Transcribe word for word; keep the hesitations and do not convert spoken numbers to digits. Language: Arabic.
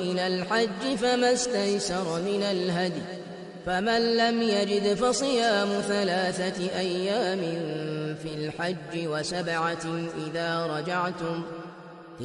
إلى الحج فما استيسر من الهدي، فمن لم يجد فصيام ثلاثة أيام في الحج وسبعة إذا رجعتم